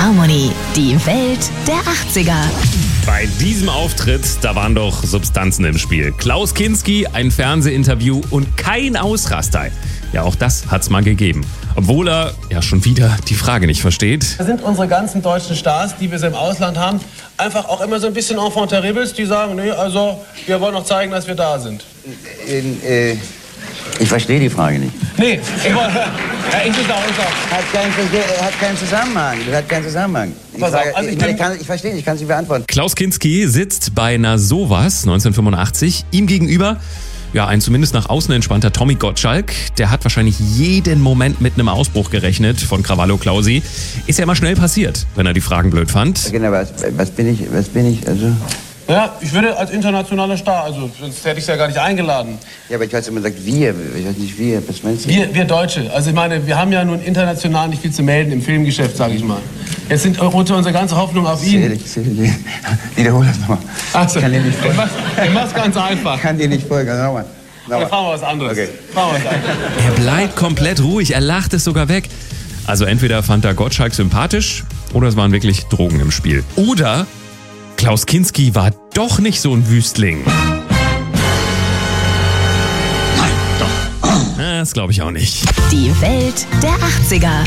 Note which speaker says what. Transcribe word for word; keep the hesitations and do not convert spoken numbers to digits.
Speaker 1: Harmony, die Welt der achtziger.
Speaker 2: Bei diesem Auftritt, da waren doch Substanzen im Spiel. Klaus Kinski, ein Fernsehinterview und kein Ausraster. Ja, auch das hat's mal gegeben. Obwohl er ja schon wieder die Frage nicht versteht.
Speaker 3: Da sind unsere ganzen deutschen Stars, die wir so im Ausland haben, einfach auch immer so ein bisschen enfant terribles, die sagen, nee, also wir wollen noch zeigen, dass wir da sind.
Speaker 4: In, äh, ich verstehe die Frage nicht.
Speaker 3: Nee, ich wollte, ja, ich will auch, ich auch.
Speaker 4: Hat keinen, hat keinen Zusammenhang. Das hat keinen Zusammenhang. Die
Speaker 3: Pass auf,
Speaker 4: Frage,
Speaker 3: also ich
Speaker 4: ich,
Speaker 3: kann-
Speaker 4: ich, kann, ich verstehe, ich kann es nicht beantworten.
Speaker 2: Klaus Kinski sitzt bei einer Sowas neunzehnhundertfünfundachtzig. Ihm gegenüber, ja, ein zumindest nach außen entspannter Tommy Gottschalk. Der hat wahrscheinlich jeden Moment mit einem Ausbruch gerechnet von Krawallo Klausi. Ist ja immer schnell passiert, wenn er die Fragen blöd fand.
Speaker 4: Genau, was, was bin ich, was bin ich, also...
Speaker 3: Ja, ich würde als internationaler Star, also sonst hätte ich ja gar nicht eingeladen.
Speaker 4: Ja, aber ich weiß immer gesagt, wir, ich weiß nicht, wir, was meinst du?
Speaker 3: Wir, wir Deutsche, also ich meine, wir haben ja nun international nicht viel zu melden im Filmgeschäft, sage ich mal. Jetzt sind unsere ganze Hoffnung auf ihn.
Speaker 4: Ehrlich, ehrlich, wiederhol das nochmal.
Speaker 3: Also,
Speaker 4: Ich kann dir nicht
Speaker 3: ich
Speaker 4: folgen.
Speaker 3: mach's, ich mach's ganz einfach.
Speaker 4: Ich kann dir nicht folgen, nochmal.
Speaker 3: Dann
Speaker 4: nochmal.
Speaker 3: fahren wir was anderes.
Speaker 4: Okay.
Speaker 3: Fahren wir was anderes.
Speaker 2: Er bleibt komplett ruhig, er lacht es sogar weg. Also entweder fand er Gottschalk sympathisch oder es waren wirklich Drogen im Spiel. Oder Klaus Kinski war doch nicht so ein Wüstling. Nein, doch. Das glaube ich auch nicht.
Speaker 1: Die Welt der achtziger.